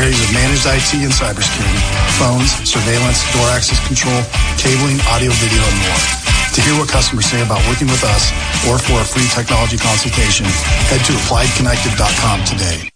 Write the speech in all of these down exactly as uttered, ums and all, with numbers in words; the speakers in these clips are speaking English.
areas of managed I T and cybersecurity, phones, surveillance, door access control, cabling, audio, video, and more. To hear what customers say about working with us or for a free technology consultation, head to applied connected dot com today.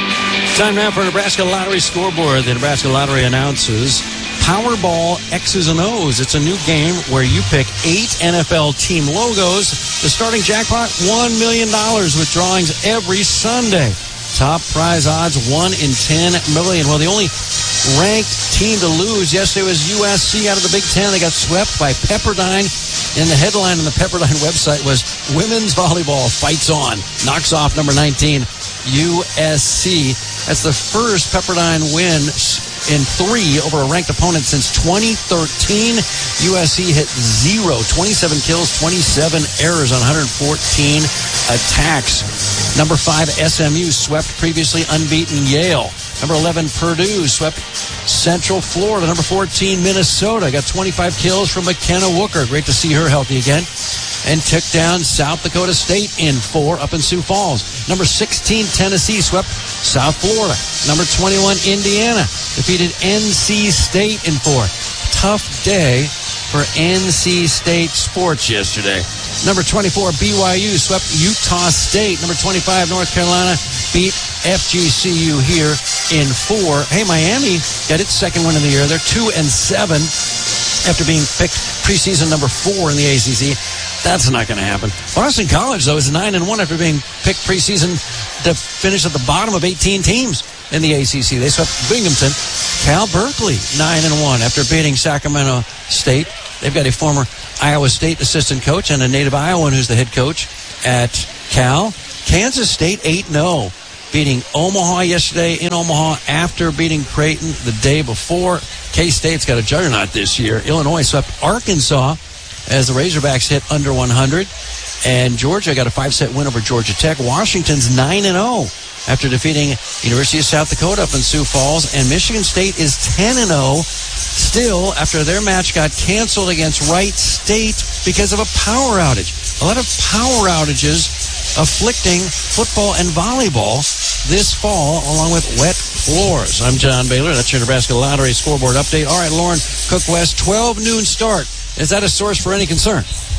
Time now for Nebraska Lottery Scoreboard. The Nebraska Lottery announces Powerball X's and O's. It's a new game where you pick eight N F L team logos. The starting jackpot, one million dollars with drawings every Sunday. Top prize odds, one in ten million. Well, the only ranked team to lose yesterday was U S C out of the Big Ten. They got swept by Pepperdine. And the headline on the Pepperdine website was Women's Volleyball Fights On. Knocks off number nineteen, U S C. That's the first Pepperdine win in three over a ranked opponent since twenty thirteen. U S C hit zero, twenty-seven kills, twenty-seven errors on one hundred fourteen attacks. Number five, S M U swept previously unbeaten Yale. Number eleven, Purdue swept Central Florida. Number fourteen, Minnesota got twenty-five kills from McKenna Wooker. Great to see her healthy again. And took down South Dakota State in four up in Sioux Falls. Number sixteen, Tennessee swept South Florida. Number twenty-one, Indiana defeated N C State in four. Tough day for N C State sports yesterday. Number twenty-four, B Y U swept Utah State. Number twenty-five, North Carolina beat F G C U here in four. Hey, Miami got its second win of the year. They're two and seven after being picked preseason number four in the A C C. That's not going to happen. Boston College, though, is nine and one after being picked preseason to finish at the bottom of eighteen teams in the A C C. They swept Binghamton. Cal Berkeley, nine and one after beating Sacramento State. They've got a former Iowa State assistant coach and a native Iowan who's the head coach at Cal. Kansas State, eight and oh, beating Omaha yesterday in Omaha after beating Creighton the day before. K-State's got a juggernaut this year. Illinois swept Arkansas as the Razorbacks hit under one hundred. And Georgia got a five-set win over Georgia Tech. Washington's nine and oh after defeating University of South Dakota up in Sioux Falls. And Michigan State is ten and oh still after their match got canceled against Wright State because of a power outage. A lot of power outages afflicting football and volleyball this fall, along with wet floors. I'm John Baylor. That's your Nebraska Lottery Scoreboard update. All right, Lauren Cook West, twelve noon start. Is that a source for any concern?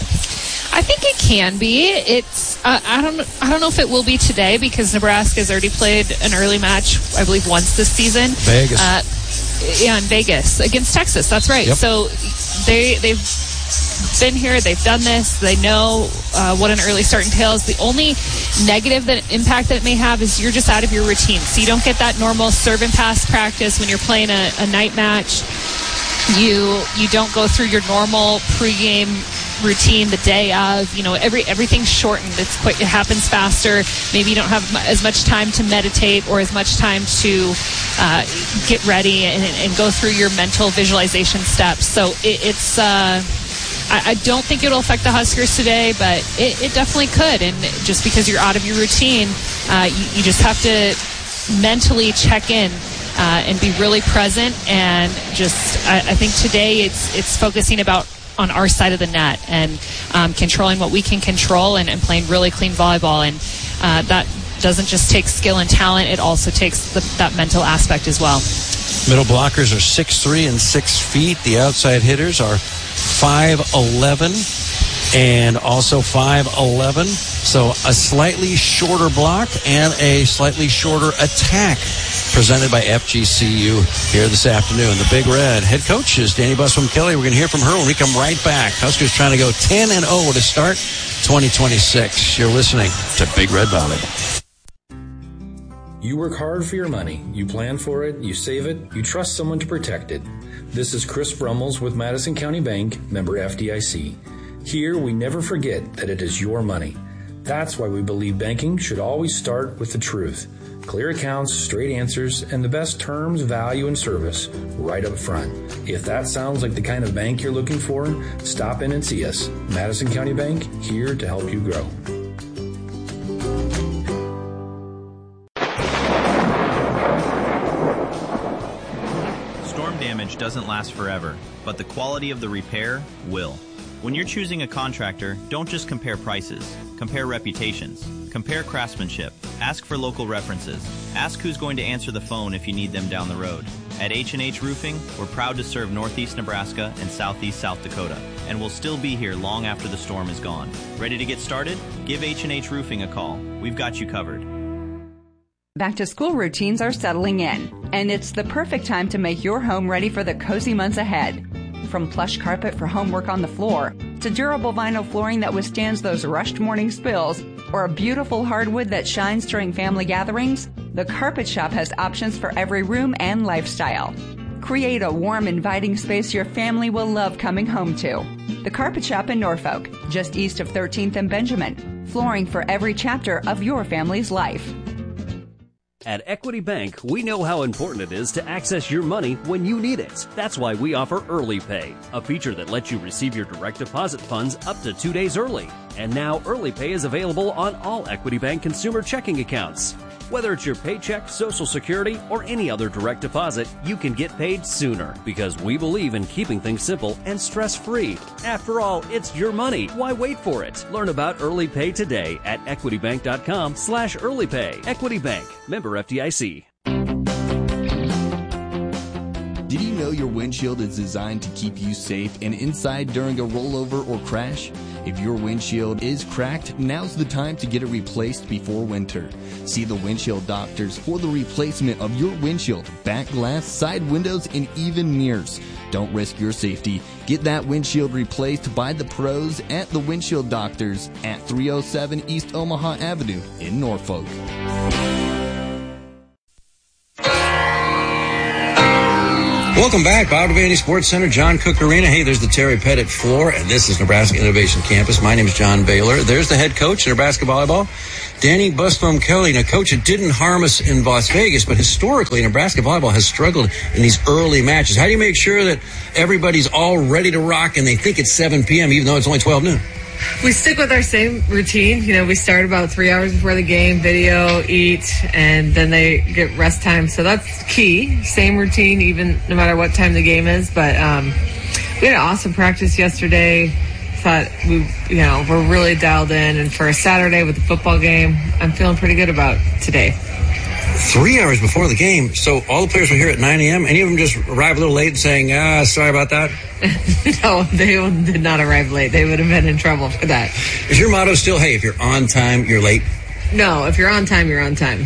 I think it can be. It's uh, I don't I don't know if it will be today because Nebraska's already played an early match, I believe, once this season. Vegas. Uh, yeah, in Vegas against Texas. That's right. Yep. So they they've been here. They've done this. They know uh, what an early start entails. The only negative that impact that it may have is you're just out of your routine. So you don't get that normal serve and pass practice when you're playing a, a night match. You you don't go through your normal pregame routine the day of. You know, every everything's shortened. It's quick. It happens faster. Maybe you don't have as much time to meditate or as much time to uh, get ready and, and go through your mental visualization steps. So it, it's. Uh, I, I don't think it'll affect the Huskers today, but it, it definitely could. And just because you're out of your routine, uh, you, you just have to mentally check in. Uh, and be really present, and just I, I think today it's it's focusing about on our side of the net and um, controlling what we can control and, and playing really clean volleyball, and uh, that doesn't just take skill and talent, it also takes the, that mental aspect as well. Middle blockers are six three and six feet. The outside hitters are five eleven and also five eleven. So a slightly shorter block and a slightly shorter attack presented by F G C U here this afternoon. The Big Red head coach is Danny Buswell Kelly. We're going to hear from her when we come right back. Huskers trying to go ten and oh to start twenty twenty-six. You're listening to Big Red Volleyball. You work hard for your money. You plan for it. You save it. You trust someone to protect it. This is Chris Brummels with Madison County Bank, member F D I C. Here, we never forget that it is your money. That's why we believe banking should always start with the truth. Clear accounts, straight answers, and the best terms, value, and service right up front. If that sounds like the kind of bank you're looking for, stop in and see us. Madison County Bank, here to help you grow. Storm damage doesn't last forever, but the quality of the repair will. When you're choosing a contractor, don't just compare prices. Compare reputations. Compare craftsmanship. Ask for local references. Ask who's going to answer the phone if you need them down the road. At H and H Roofing, we're proud to serve Northeast Nebraska and Southeast South Dakota, and we'll still be here long after the storm is gone. Ready to get started? Give H and H Roofing a call. We've got you covered. Back-to-school routines are settling in, and it's the perfect time to make your home ready for the cozy months ahead. From plush carpet for homework on the floor, to durable vinyl flooring that withstands those rushed morning spills, or a beautiful hardwood that shines during family gatherings, the Carpet Shop has options for every room and lifestyle. Create a warm, inviting space your family will love coming home to. The Carpet Shop in Norfolk, just east of thirteenth and Benjamin. Flooring for every chapter of your family's life. At Equity Bank, we know how important it is to access your money when you need it. That's why we offer Early Pay, a feature that lets you receive your direct deposit funds up to two days early. And now Early Pay is available on all Equity Bank consumer checking accounts. Whether it's your paycheck, Social Security, or any other direct deposit, you can get paid sooner because we believe in keeping things simple and stress-free. After all, it's your money. Why wait for it? Learn about Early Pay today at equitybank.com slash early pay. Equity Bank, member F D I C. Did you know your windshield is designed to keep you safe and inside during a rollover or crash? If your windshield is cracked, now's the time to get it replaced before winter. See the windshield doctors for the replacement of your windshield, back glass, side windows, and even mirrors. Don't risk your safety. Get that windshield replaced by the pros at the Windshield Doctors at three oh seven East Omaha Avenue in Norfolk. Welcome back, Bob Devaney Sports Center, John Cook Arena. Hey, there's the Terry Pettit floor, and this is Nebraska Innovation Campus. My name is John Baylor. There's the head coach of Nebraska Volleyball, Danny Busbum Kelly. Now, coach, it didn't harm us in Las Vegas, but historically, Nebraska Volleyball has struggled in these early matches. How do you make sure that everybody's all ready to rock and they think it's seven p.m., even though it's only twelve noon? We stick with our same routine. You know, we start about three hours before the game, video, eat, and then they get rest time. So that's key. Same routine, even no matter what time the game is. But um, we had an awesome practice yesterday. Thought we, you know, we're really dialed in. And for a Saturday with the football game, I'm feeling pretty good about today. Three hours before the game, so all the players were here at nine a.m. Any of them just arrived a little late and saying, ah, sorry about that? No, they did not arrive late. They would have been in trouble for that. Is your motto still, hey, if you're on time, you're late? No, if you're on time, you're on time.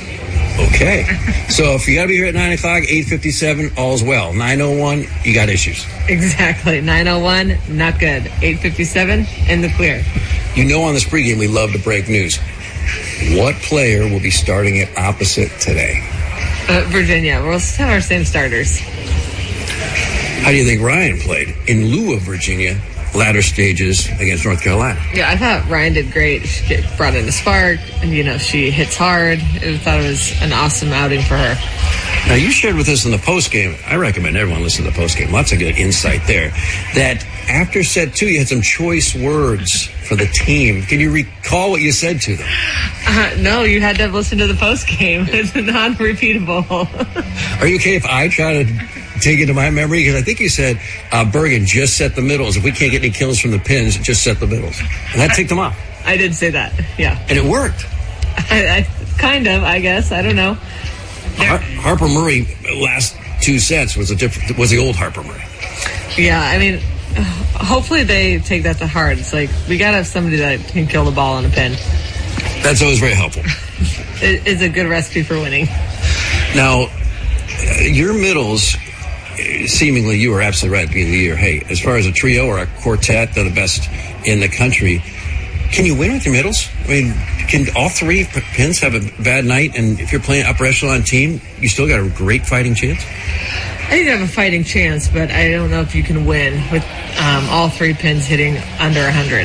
Okay. So if you got to be here at nine o'clock, eight fifty-seven, all's well. nine oh one, you got issues. Exactly. nine oh one, not good. eight fifty-seven, in the clear. You know on this pregame we love to break news. What player will be starting at opposite today? Uh, Virginia. We'll have our same starters. How do you think Ryan played in lieu of Virginia latter stages against North Carolina? Yeah, I thought Ryan did great. She brought in a spark, and, you know, she hits hard. I thought it was an awesome outing for her. Now, you shared with us in the postgame, I recommend everyone listen to the postgame, lots of good insight there, that after set two, you had some choice words for the team. Can you recall what you said to them? Uh, no, you had to listen to the postgame. It's non-repeatable. Are you okay if I try to take it to my memory? Because I think you said, uh, Bergen, just set the middles. If we can't get any kills from the pins, just set the middles. And that ticked them off. I did say that, yeah. And it worked. I, I kind of, I guess. I don't know. Har- Harper Murray, last two sets, was a different, was the old Harper Murray. Yeah, I mean, hopefully they take that to heart. It's like, we got to have somebody that can kill the ball on a pin. That's always very helpful. It is a good recipe for winning. Now, your middles, seemingly you were absolutely right at the beginning of the year. Hey, as far as a trio or a quartet, they're the best in the country. Can you win with your middles? I mean, can all three pins have a bad night? And if you're playing an upper echelon team, you still got a great fighting chance? I think you have a fighting chance, but I don't know if you can win with um, all three pins hitting under one hundred.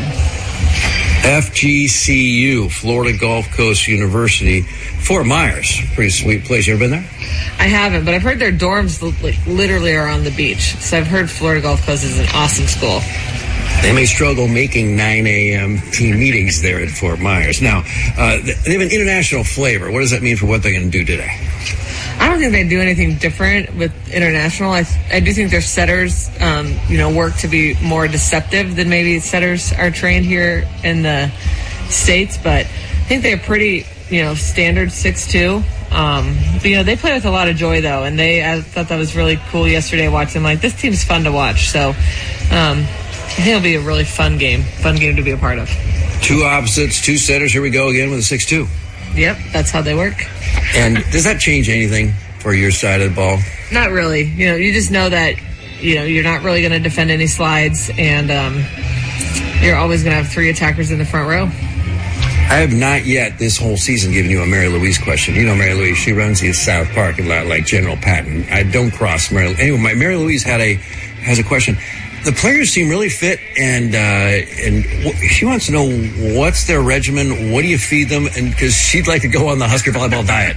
F G C U, Florida Gulf Coast University, Fort Myers, pretty sweet place. You ever been there? I haven't, but I've heard their dorms like, literally are on the beach. So I've heard Florida Gulf Coast is an awesome school. They may struggle making nine a.m. team meetings there at Fort Myers. Now, uh, they have an international flavor. What does that mean for what they're going to do today? I don't think they do anything different with international. I, I do think their setters, um, you know, work to be more deceptive than maybe setters are trained here in the States. But think they're pretty, you know, standard six two. Um, but, you know, they play with a lot of joy, though, and they I thought that was really cool yesterday watching. Like, this team's fun to watch. So um, I think it'll be a really fun game, fun game to be a part of. Two opposites, two setters. Here we go again with a six two. Yep, that's how they work. And does that change anything for your side of the ball? Not really. You know, you just know that, you know, you're not really going to defend any slides, and um, you're always going to have three attackers in the front row. I have not yet this whole season given you a Mary Louise question. You know Mary Louise, she runs the South Park a lot like General Patton. I don't cross Mary. Anyway, my Mary Louise had a has a question. The players seem really fit, and uh, and w- she wants to know what's their regimen. What do you feed them? And because she'd like to go on the Husker volleyball diet.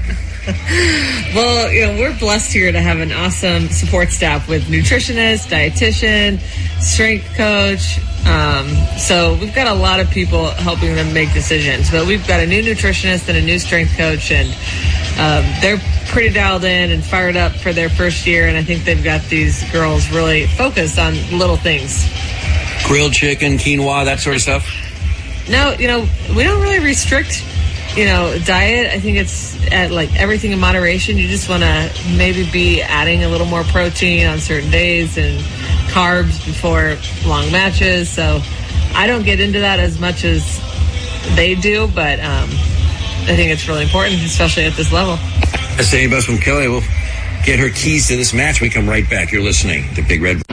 Well, you know, we're blessed here to have an awesome support staff with nutritionist, dietitian, strength coach. Um, so we've got a lot of people helping them make decisions. But we've got a new nutritionist and a new strength coach, and um, they're pretty dialed in and fired up for their first year. And I think they've got these girls really focused on little things. Grilled chicken, quinoa, that sort of stuff? No, you know, we don't really restrict, you know, diet. I think it's at like everything in moderation. You just want to maybe be adding a little more protein on certain days and carbs before long matches. So I don't get into that as much as they do, but um, I think it's really important, especially at this level. That's Danny Busman Kelly. We'll get her keys to this match. We come right back. You're listening to Big Red.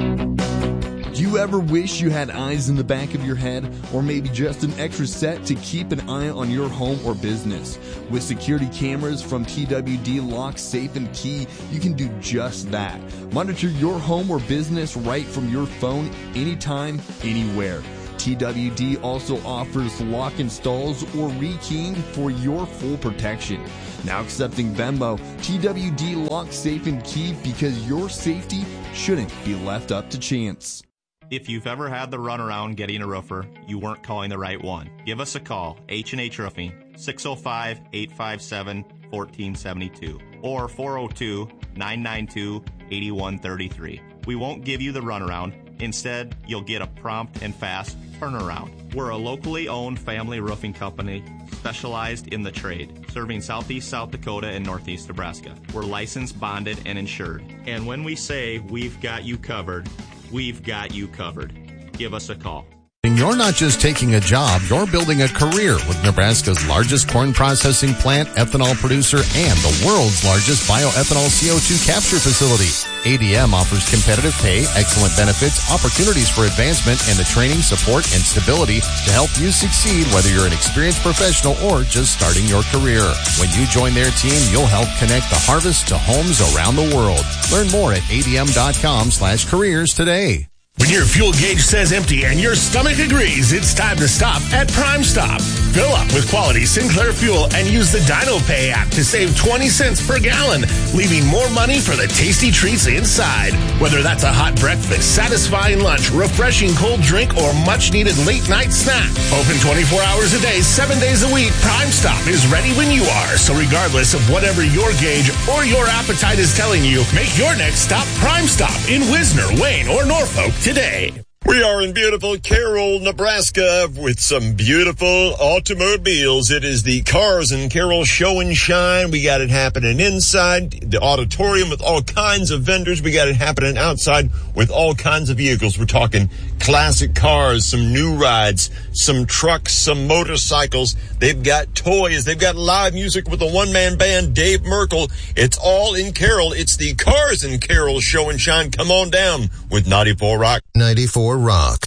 Do you ever wish you had eyes in the back of your head, or maybe just an extra set to keep an eye on your home or business? With security cameras from T W D Lock, Safe and Key, you can do just that. Monitor your home or business right from your phone, anytime, anywhere. T W D also offers lock installs or rekeying for your full protection. Now accepting Venmo, T W D Lock, Safe and Key, because your safety shouldn't be left up to chance. If you've ever had the runaround getting a roofer, you weren't calling the right one. Give us a call, H and H Roofing, six oh five, eight five seven, one four seven two or four oh two, nine nine two, eight one three three. We won't give you the runaround. Instead, you'll get a prompt and fast turnaround. We're a locally owned family roofing company specialized in the trade, serving southeast South Dakota and northeast Nebraska. We're licensed, bonded, and insured. And when we say we've got you covered, we've got you covered. Give us a call. You're not just taking a job, you're building a career with Nebraska's largest corn processing plant, ethanol producer, and the world's largest bioethanol C O two capture facility. A D M offers competitive pay, excellent benefits, opportunities for advancement, and the training, support, and stability to help you succeed whether you're an experienced professional or just starting your career. When you join their team, you'll help connect the harvest to homes around the world. Learn more at adm.com slash careers today. When your fuel gauge says empty and your stomach agrees, it's time to stop at Prime Stop. Fill up with quality Sinclair fuel and use the DinoPay app to save twenty cents per gallon, leaving more money for the tasty treats inside. Whether that's a hot breakfast, satisfying lunch, refreshing cold drink, or much-needed late-night snack. Open twenty-four hours a day, seven days a week, Prime Stop is ready when you are. So regardless of whatever your gauge or your appetite is telling you, make your next stop Prime Stop in Wisner, Wayne, or Norfolk today. We are in beautiful Carroll, Nebraska with some beautiful automobiles. It is the Cars and Carroll Show and Shine. We got it happening inside the auditorium with all kinds of vendors. We got it happening outside with all kinds of vehicles. We're talking classic cars, some new rides, some trucks, some motorcycles. They've got toys. They've got live music with a one-man band, Dave Merkel. It's all in Carroll. It's the Cars and Carroll Show and Shine. Come on down with ninety-four Rock. ninety-four Rock.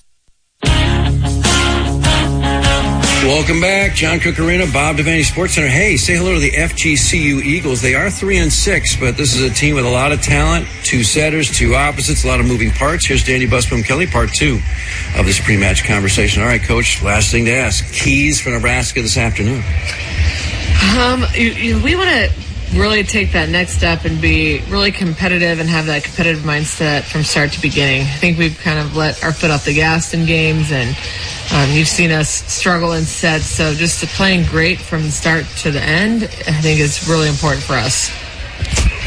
Welcome back. John Cook Arena, Bob Devaney Sports Center. Hey, say hello to the F G C U Eagles. They are three and six, but this is a team with a lot of talent, two setters, two opposites, a lot of moving parts. Here's Danny Busboom Kelly, part two of this pre-match conversation. All right, Coach, last thing to ask. Keys for Nebraska this afternoon. Um, you, you, we want to really take that next step and be really competitive and have that competitive mindset from start to beginning. I think we've kind of let our foot off the gas in games, and um, you've seen us struggle in sets. So just playing great from the start to the end, I think is really important for us.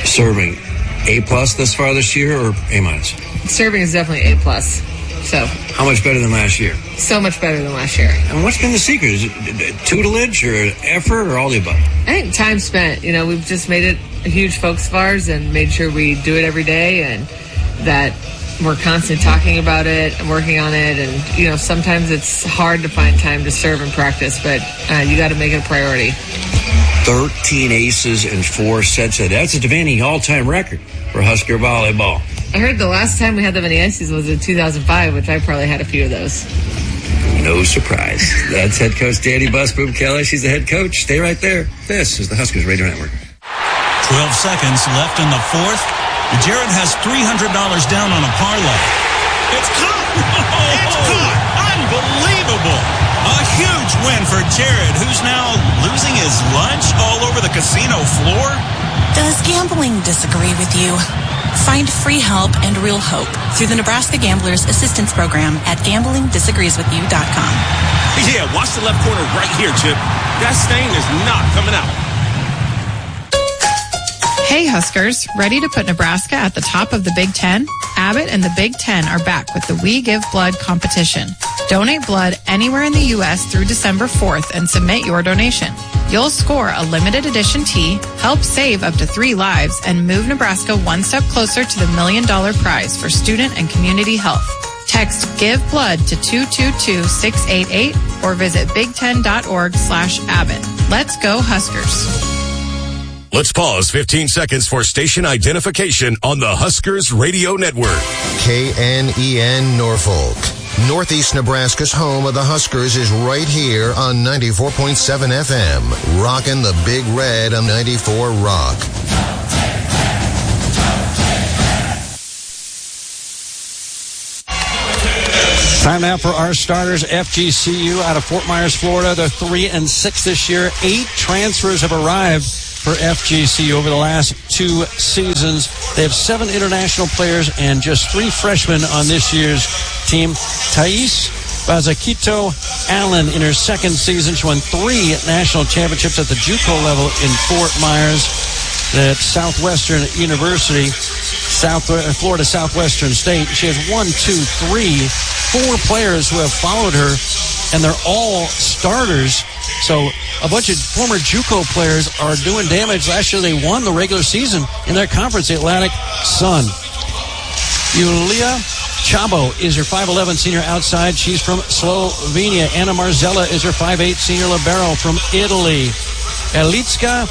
Serving A plus this far this year or A minus? Serving is definitely A plus. So How much better than last year? So much better than last year. And what's been the secret? Is it tutelage or effort or all the above? I think time spent. You know, we've just made it a huge focus of ours and made sure we do it every day and that we're constantly talking about it and working on it. And, you know, sometimes it's hard to find time to serve and practice, but uh, you got to make it a priority. thirteen aces and four sets. That's a Devaney all-time record for Husker volleyball. I heard the last time we had that many aces was in two thousand five, which I probably had a few of those. No surprise. That's head coach Danny Busboom Kelly. She's the head coach. Stay right there. This is the Huskers Radio Network. twelve seconds left in the fourth. Jared has three hundred dollars down on a parlay. It's caught! It's caught! Unbelievable! A huge win for Jared, who's now losing his lunch all over the casino floor. Does gambling disagree with you? Find free help and real hope through the Nebraska Gamblers Assistance Program at gambling disagrees with you dot com. Yeah, watch the left corner right here, Chip. That stain is not coming out. Hey Huskers, ready to put Nebraska at the top of the Big Ten? Abbott and the Big Ten are back with the We Give Blood competition. Donate blood anywhere in the U S through December fourth and submit your donation. You'll score a limited edition tee, help save up to three lives, and move Nebraska one step closer to the million dollar prize for student and community health. Text Give Blood to two two two six eight eight or visit big ten dot org slash Abbott. Let's go Huskers. Let's pause fifteen seconds for station identification on the Huskers Radio Network. K N E N Norfolk. Northeast Nebraska's home of the Huskers is right here on ninety-four point seven F M. Rockin' the Big Red on ninety-four Rock. Time now for our starters. F G C U out of Fort Myers, Florida. They're three and six this year. Eight transfers have arrived for F G C U over the last two seasons. They have seven international players and just three freshmen on this year's team. Thais Bazakito Allen in her second season. She won three national championships at the JUCO level in Fort Myers at Southwestern University, South Florida Southwestern State. She has one, two, three, four players who have followed her, and they're all starters. So a bunch of former JUCO players are doing damage. Last year they won the regular season in their conference, the Atlantic Sun. Yulia Chabo is her five eleven senior outside. She's from Slovenia. Anna Marzella is her five eight senior libero from Italy. Elitska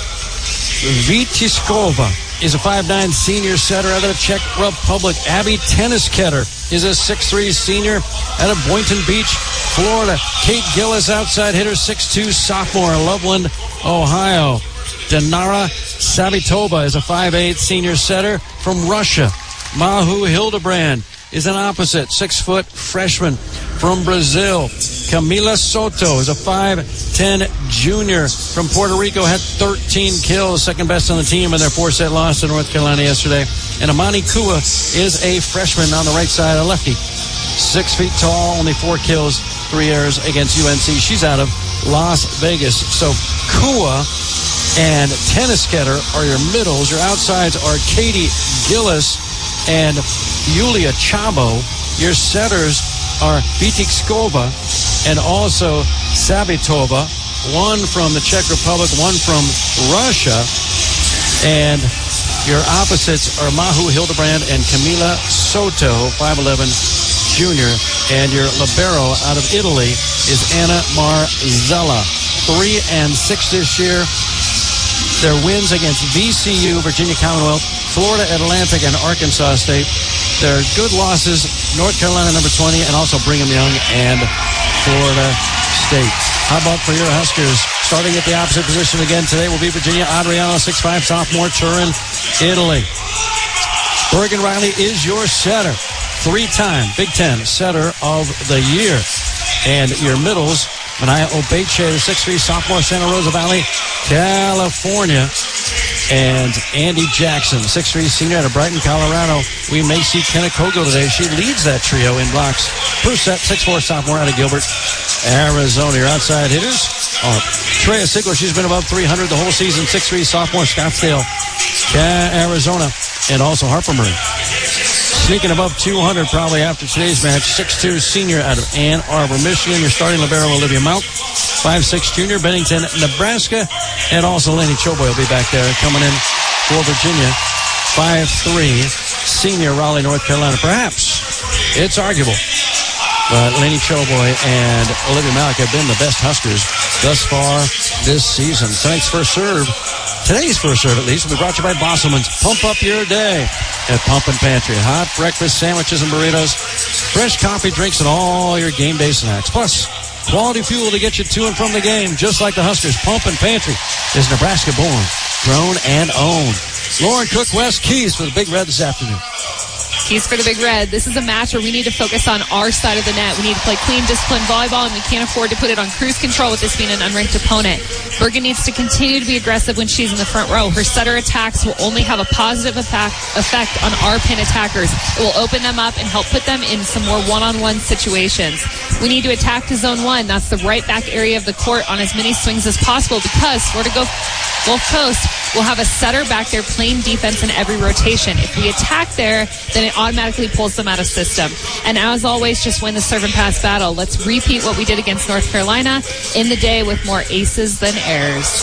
Vitiskova is a five nine senior setter out of the Czech Republic. Abby Tennisketter is a six three senior out of Boynton Beach, Florida. Kate Gillis, outside hitter, six two sophomore, Loveland, Ohio. Dinara Savitova is a five eight senior setter from Russia. Mahu Hildebrand is an opposite, six-foot freshman from Brazil. Camila Soto is a five ten junior from Puerto Rico, had thirteen kills, second best on the team in their four-set loss to North Carolina yesterday. And Amani Kua is a freshman on the right side, a lefty. Six feet tall, only four kills, three errors against U N C. She's out of Las Vegas. So Kua and Tennisketter are your middles. Your outsides are Katie Gillis and Yulia Chabo. Your setters are Vitikskova and also Savitova. One from the Czech Republic, one from Russia. And your opposites are Mahu Hildebrand and Camila Soto, five eleven junior. And your libero out of Italy is Anna Marzella. Three and six this year. Their wins against V C U, Virginia Commonwealth, Florida Atlantic, and Arkansas State. Their good losses, North Carolina number twenty, and also Brigham Young and Florida State. How about for your Huskers? Starting at the opposite position again today will be Virginia Adriano, six five sophomore, Turin, Italy. Bergen Riley is your setter. Three-time Big Ten setter of the year. And your middles, Manaya Obeche, the six three sophomore, Santa Rosa Valley, California. And Andy Jackson, six three senior out of Brighton, Colorado. We may see Kenna Kogo today. She leads that trio in blocks per set, six four sophomore out of Gilbert, Arizona. Your outside hitters are Treya Sigler. She's been above three hundred the whole season, six three sophomore, Scottsdale, Arizona. And also Harper Murray, sneaking above two hundred probably after today's match. six two senior out of Ann Arbor, Michigan. Your starting libero, Olivia Malk. five six junior, Bennington, Nebraska. And also Laney Choboy will be back there coming in for Virginia. five three senior, Raleigh, North Carolina. Perhaps it's arguable, but Laney Choboy and Olivia Malk have been the best Huskers thus far this season. Tonight's first serve, today's first serve at least, will be brought to you by Bosselman's. Pump up your day at Pump and Pantry. Hot breakfast, sandwiches, and burritos, fresh coffee, drinks, and all your game day snacks. Plus, quality fuel to get you to and from the game, just like the Huskers. Pump and Pantry is Nebraska born, grown, and owned. Lauren Cook, West Keys for the Big Red this afternoon. Keys for the Big Red. This is a match where we need to focus on our side of the net. We need to play clean, disciplined volleyball, and we can't afford to put it on cruise control with this being an unranked opponent. Bergen needs to continue to be aggressive when she's in the front row. Her setter attacks will only have a positive effect on our pin attackers. It will open them up and help put them in some more one-on-one situations. We need to attack to zone one. That's the right back area of the court on as many swings as possible, because Florida Gulf Coast will have a setter back there playing defense in every rotation. If we attack there, then it automatically pulls them out of system. And as always, just win the serve and pass battle. Let's repeat what we did against North Carolina in the day with more aces than errors.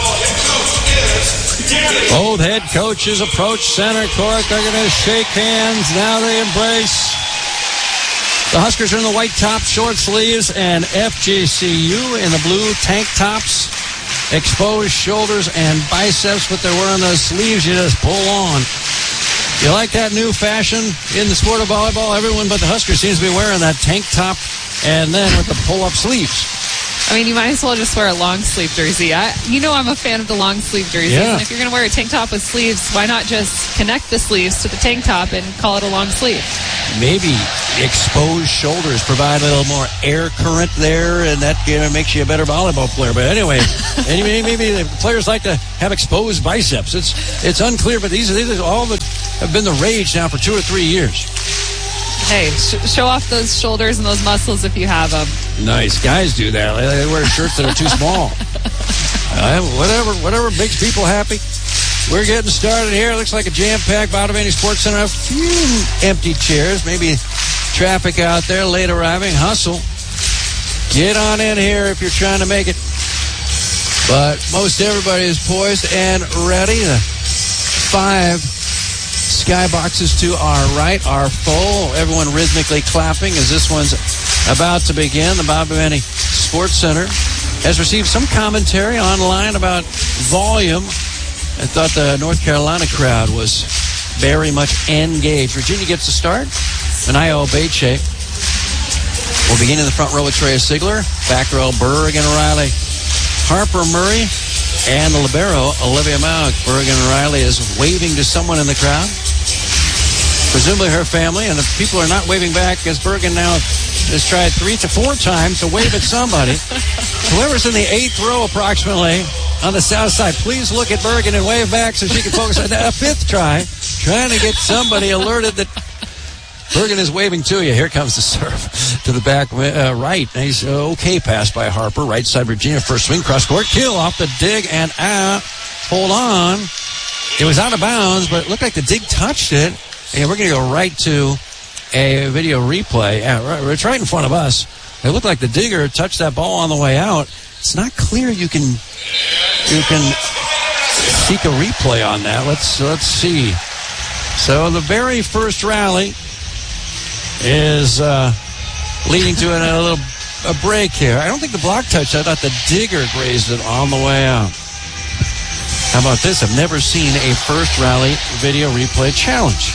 Both head coaches approach center court. They're going to shake hands. Now they embrace. The Huskers are in the white top, short sleeves, and F J C U in the blue tank tops. Exposed shoulders and biceps, but they're wearing those sleeves you just pull on. You like that new fashion in the sport of volleyball? Everyone but the Huskers seems to be wearing that tank top and then with the pull-up sleeves. I mean, you might as well just wear a long-sleeve jersey. I, you know I'm a fan of the long-sleeve jerseys. Yeah. And if you're going to wear a tank top with sleeves, why not just connect the sleeves to the tank top and call it a long sleeve? Maybe exposed shoulders provide a little more air current there, and that you know, makes you a better volleyball player. But anyway, anyway, maybe the players like to have exposed biceps. It's it's unclear, but these, these are all that have been the rage now for two or three years. Hey, sh- show off those shoulders and those muscles if you have them. Nice. Guys do that. They wear shirts that are too small. uh, whatever whatever makes people happy. We're getting started here. Looks like a jam-packed Botavani Sports Center. A few empty chairs. Maybe traffic out there, late arriving. Hustle. Get on in here if you're trying to make it. But most everybody is poised and ready. The five skyboxes to our right are full. Everyone rhythmically clapping as this one's about to begin. The Botavani Sports Center has received some commentary online about volume. I thought the North Carolina crowd was very much engaged. Virginia gets the start. Anayo Obeche will begin in the front row with Treya Sigler. Back row, Bergen Riley, Harper Murray, and the libero, Olivia Malk. Bergen Riley is waving to someone in the crowd, presumably her family, and if people are not waving back, as Bergen now has tried three to four times to wave at somebody. Whoever's in the eighth row approximately on the south side, please look at Bergen and wave back so she can focus on a fifth try, trying to get somebody alerted that Bergen is waving to you. Here comes the serve to the back uh, right. Nice uh, okay pass by Harper. Right side Virginia. First swing cross court. Kill off the dig and out. Hold on. It was out of bounds, but it looked like the dig touched it. And we're going to go right to a video replay. Yeah, it's right in front of us. It looked like the digger touched that ball on the way out. It's not clear you can you can seek a replay on that. Let's let's see. So the very first rally is uh, leading to a, a little a break here. I don't think the block touched. I thought the digger grazed it on the way out. How about this? I've never seen a first rally video replay challenge.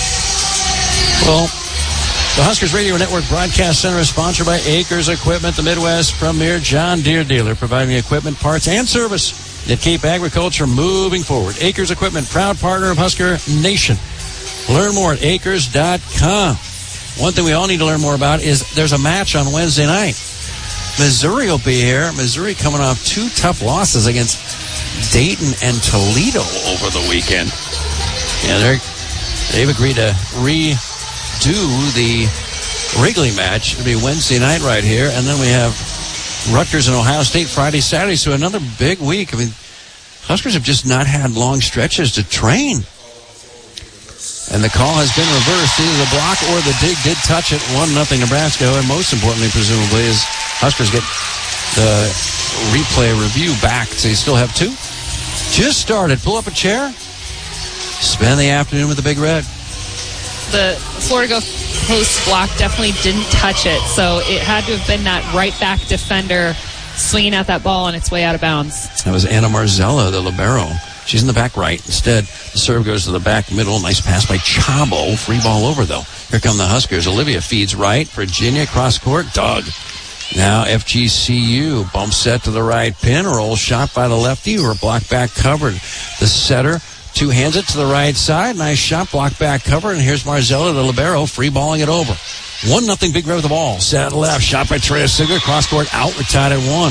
Well, the Huskers Radio Network Broadcast Center is sponsored by Acres Equipment, the Midwest premier John Deere dealer, providing equipment, parts, and service that keep agriculture moving forward. Acres Equipment, proud partner of Husker Nation. Learn more at acres dot com. One thing we all need to learn more about is there's a match on Wednesday night. Missouri will be here. Missouri coming off two tough losses against Dayton and Toledo over the weekend. Yeah, they're, they've agreed to redo the Wrigley match. It'll be Wednesday night right here. And then we have Rutgers and Ohio State Friday, Saturday. So another big week. I mean, Huskers have just not had long stretches to train. And the call has been reversed. Either the block or the dig did touch it. one nothing Nebraska. And most importantly, presumably, is Huskers get the replay review back. So you still have two. Just started. Pull up a chair. Spend the afternoon with the Big Red. The Florida Gulf Coast block definitely didn't touch it. So it had to have been that right back defender swinging at that ball on its way out of bounds. That was Anna Marzella, the libero. She's in the back right. Instead, the serve goes to the back middle. Nice pass by Chabo. Free ball over, though. Here come the Huskers. Olivia feeds right. Virginia cross court. Doug. Now F G C U. Bump set to the right pin. Roll shot by the lefty who are block back covered. The setter two hands it to the right side. Nice shot. Block back covered. And here's Marzella, the libero, free balling it over. one nothing Big Red with the ball. Set left. Shot by Treya Sigler. Cross court out. We're tied at one.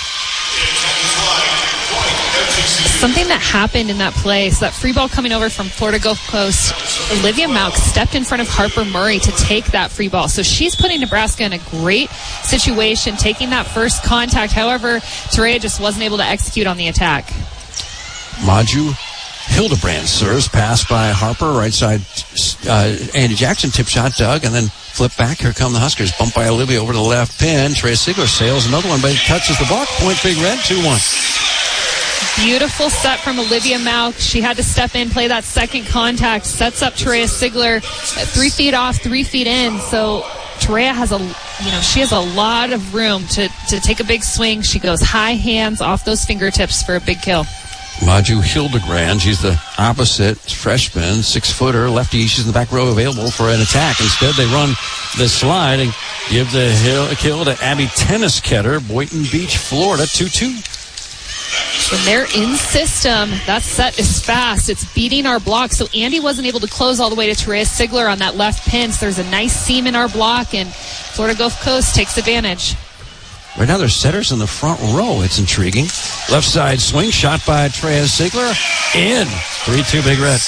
Something that happened in that play, so that free ball coming over from Florida Gulf Coast, Olivia Mauk stepped in front of Harper Murray to take that free ball. So she's putting Nebraska in a great situation, taking that first contact. However, Terea just wasn't able to execute on the attack. Maju Hildebrand serves, pass by Harper, right side, uh, Andy Jackson, tip shot, Doug, and then flip back. Here come the Huskers. Bump by Olivia over to the left pin. Treya Sigler sails another one, but it touches the block. Point Big Red, two one. Beautiful set from Olivia Mauk. She had to step in, play that second contact, sets up Treya Sigler three feet off, three feet in. So Treya has a, you know, she has a lot of room to, to take a big swing. She goes high hands off those fingertips for a big kill. Maju Hildebrand, she's the opposite freshman, six-footer, lefty. She's in the back row available for an attack. Instead, they run the slide and give the hill, kill to Abby Tennisketter, Boynton Beach, Florida, two two. When they're in system, that set is fast. It's beating our block. So Andy wasn't able to close all the way to Treya Sigler on that left pin. So there's a nice seam in our block, and Florida Gulf Coast takes advantage. Right now, there's setters in the front row. It's intriguing. Left side swing, shot by Treya Sigler. In. three two Big Red.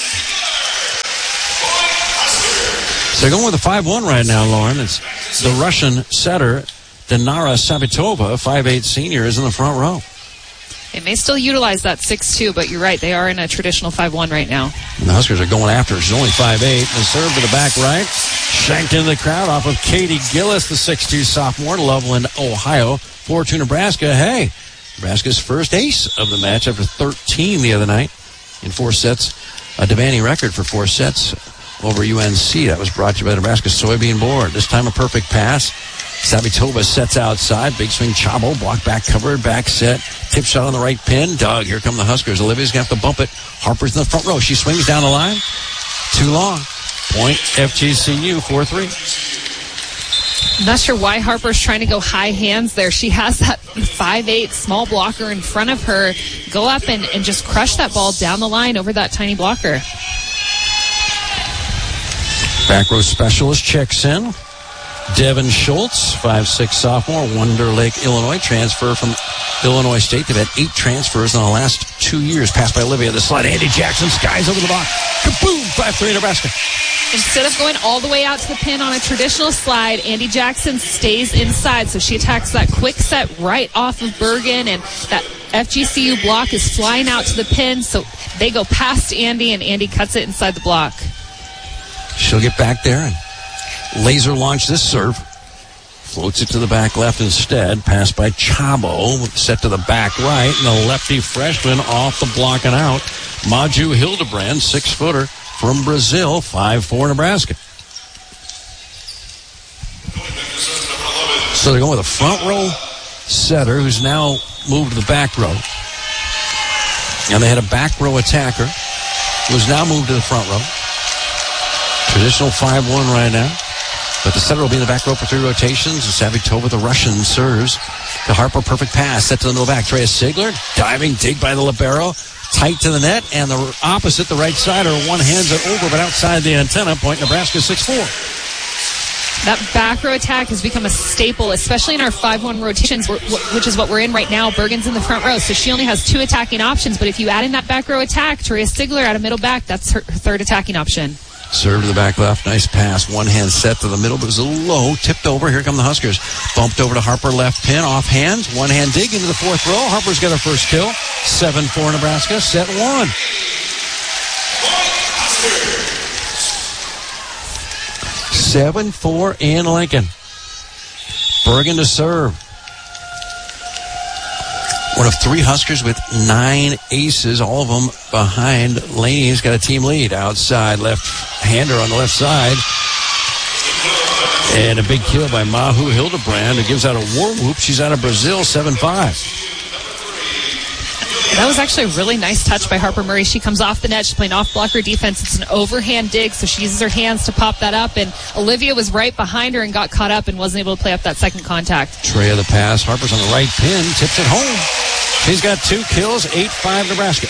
So they're going with a five one right now, Lauren. It's the Russian setter, Dinara Savitova, five eight senior, is in the front row. They may still utilize that six two, but you're right. They are in a traditional five one right now. And the Huskers are going after her. She's only five eight. The serve to the back right. Shanked into the crowd off of Katie Gillis, the six two sophomore, Loveland, Ohio. four two Nebraska. Hey, Nebraska's first ace of the match after thirteen the other night in four sets. A Devaney record for four sets over U N C. That was brought to you by Nebraska Soybean Board. This time a perfect pass. Savitova sets outside. Big swing, Chabo. Block back covered. Back set. Tip shot on the right pin. Doug. Here come the Huskers. Olivia's going to have to bump it. Harper's in the front row. She swings down the line. Too long. Point F G C U four three. I'm not sure why Harper's trying to go high hands there. She has that five eight small blocker in front of her. Go up and, and just crush that ball down the line over that tiny blocker. Back row specialist checks in. Devin Schultz, five six sophomore, Wonder Lake, Illinois, transfer from Illinois State. They've had eight transfers in the last two years. Passed by Olivia. The slide, Andy Jackson skies over the block. Kaboom! five three Nebraska. Instead of going all the way out to the pin on a traditional slide, Andy Jackson stays inside. So she attacks that quick set right off of Bergen, and that F G C U block is flying out to the pin. So they go past Andy, and Andy cuts it inside the block. She'll get back there and laser launch this serve. Floats it to the back left instead. Pass by Chabo. Set to the back right. And the lefty freshman off the block and out. Maju Hildebrand, six-footer from Brazil. five four Nebraska. So they're going with a front row setter who's now moved to the back row. And they had a back row attacker who's now moved to the front row. Traditional five one right now. But the setter will be in the back row for three rotations. Savitova, the Russian, serves to Harper. Perfect pass. Set to the middle back. Treya Sigler. Diving dig by the libero. Tight to the net. And the opposite, the right side, or one hands it over, but outside the antenna. Point Nebraska six four. That back row attack has become a staple, especially in our five one rotations, which is what we're in right now. Bergen's in the front row, so she only has two attacking options. But if you add in that back row attack, Treya Sigler out of middle back, that's her third attacking option. Serve to the back left. Nice pass. One hand set to the middle, but it was a little low. Tipped over. Here come the Huskers. Bumped over to Harper. Left pin. Off hands. One hand dig into the fourth row. Harper's got her first kill. seven four Nebraska. Set one. seven four in Lincoln. Bergen to serve. One of three Huskers with nine aces, all of them behind Laney, who's got a team lead. Outside left-hander on the left side. And a big kill by Mahu Hildebrand, who gives out a war whoop. She's out of Brazil, seven five. That was actually a really nice touch by Harper Murray. She comes off the net. She's playing off-blocker defense. It's an overhand dig, so she uses her hands to pop that up. And Olivia was right behind her and got caught up and wasn't able to play up that second contact. Trey of the pass. Harper's on the right pin. Tips it home. She's got two kills, eight five Nebraska.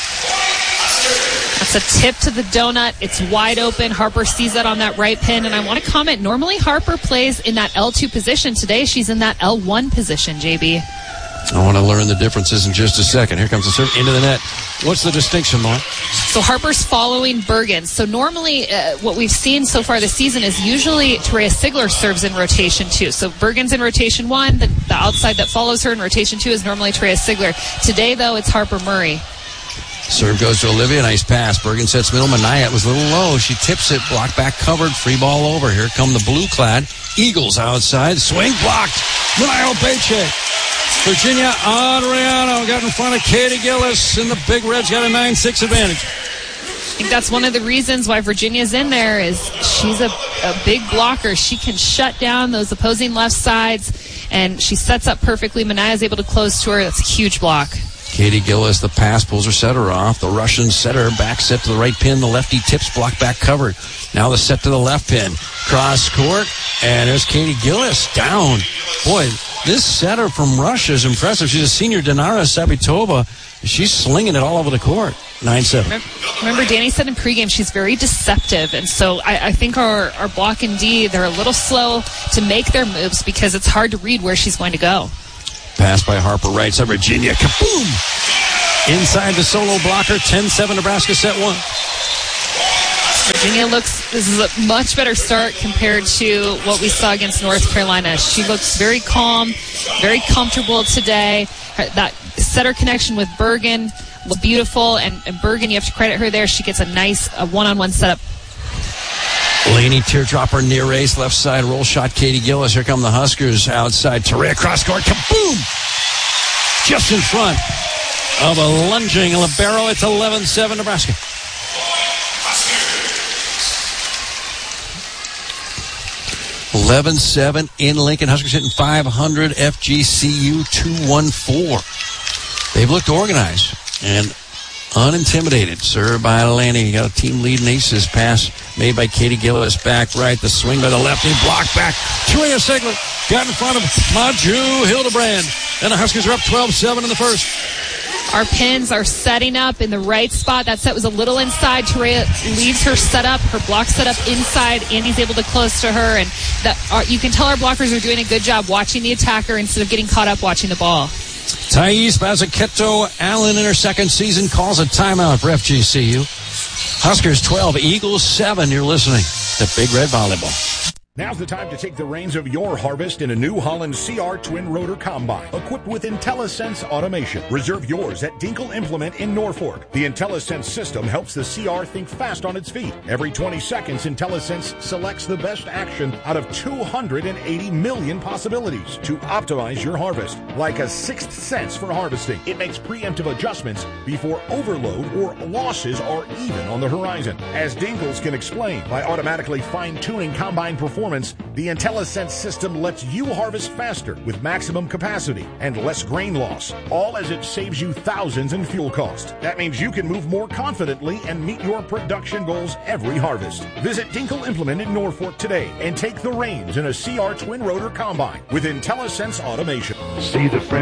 That's a tip to the donut. It's wide open. Harper sees that on that right pin. And I want to comment, normally Harper plays in that L two position. Today she's in that L one position, J B. I want to learn the differences in just a second. Here comes the serve into the net. What's the distinction, Mark? So Harper's following Bergen. So normally uh, what we've seen so far this season is usually Terea Sigler serves in rotation two. So Bergen's in rotation one. The, the outside that follows her in rotation two is normally Terea Sigler. Today, though, it's Harper Murray. Serve goes to Olivia. Nice pass. Bergen sets middle. Manaya was a little low. She tips it. Block back covered. Free ball over. Here come the blue clad Eagles outside. Swing blocked. Manaya Peche. Virginia Adriano got in front of Katie Gillis, and the Big Red's got a nine six advantage. I think that's one of the reasons why Virginia's in there is she's a, a big blocker. She can shut down those opposing left sides, and she sets up perfectly. Manaya's able to close to her. That's a huge block. Katie Gillis, the pass, pulls her setter off. The Russian setter back set to the right pin. The lefty tips, block back covered. Now the set to the left pin. Cross court, and there's Katie Gillis down. Boy, this setter from Russia is impressive. She's a senior, Dinara Sabitova. She's slinging it all over the court. nine seven. Remember, Danny said in pregame she's very deceptive, and so I, I think our, our block and D, they're a little slow to make their moves because it's hard to read where she's going to go. Pass by Harper, right side, Virginia. Kaboom! Inside the solo blocker, ten seven Nebraska set one. Virginia looks, this is a much better start compared to what we saw against North Carolina. She looks very calm, very comfortable today. That setter connection with Bergen was beautiful, and, and Bergen, you have to credit her there. She gets a nice a one-on-one setup. Laney teardropper near race, left side roll shot, Katie Gillis. Here come the Huskers outside. Terea cross court, kaboom! Just in front of a lunging libero. It's eleven seven Nebraska. eleven seven in Lincoln. Huskers hitting five hundred. F G C U two one four. They've looked organized and unintimidated. Served by Laney. You got a team lead in aces. Pass made by Katie Gillis. Back right. The swing by the lefty. Block back. Terea Sigler got in front of Maju Hildebrand. And the Huskers are up twelve seven in the first. Our pins are setting up in the right spot. That set was a little inside. Terea leaves her setup, her block set up inside. Andy's able to close to her. And that our, you can tell our blockers are doing a good job watching the attacker instead of getting caught up watching the ball. Thais Bazzacchetto Allen in her second season calls a timeout for F G C U. Huskers twelve, Eagles seven. You're listening to Big Red Volleyball. Now's the time to take the reins of your harvest in a New Holland C R Twin Rotor Combine, equipped with IntelliSense automation. Reserve yours at Dinkle Implement in Norfolk. The IntelliSense system helps the C R think fast on its feet. Every twenty seconds, IntelliSense selects the best action out of two hundred eighty million possibilities to optimize your harvest. Like a sixth sense for harvesting, it makes preemptive adjustments before overload or losses are even on the horizon. As Dinkles can explain, by automatically fine-tuning combine performance, the IntelliSense system lets you harvest faster with maximum capacity and less grain loss, all as it saves you thousands in fuel cost. That means you can move more confidently and meet your production goals every harvest. Visit Dinkle Implement in Norfolk today and take the reins in a C R Twin Rotor Combine with IntelliSense automation. See the friend